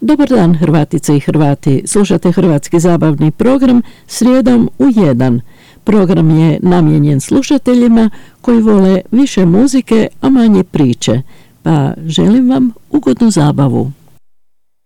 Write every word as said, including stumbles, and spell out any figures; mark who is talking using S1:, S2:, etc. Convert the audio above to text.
S1: Dobar dan Hrvatice i Hrvati, slušate hrvatski zabavni program srijedom u jedan. Program je namijenjen slušateljima koji vole više muzike, a manje priče, pa želim vam ugodnu zabavu.